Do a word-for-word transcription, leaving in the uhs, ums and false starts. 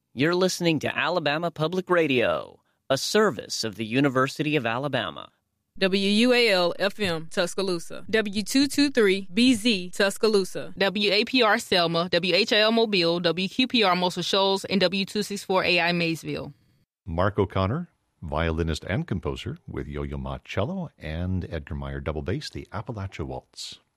You're listening to Alabama Public Radio, a service of the University of Alabama. W U A L F M, Tuscaloosa. W two twenty-three B Z, Tuscaloosa. W A P R Selma, W H I L Mobile, W Q P R Muscle Shoals, and W two sixty-four A I Maysville. Mark O'Connor, violinist and composer, with Yo-Yo Ma cello and Edgar Meyer double bass, the Appalachia Waltz.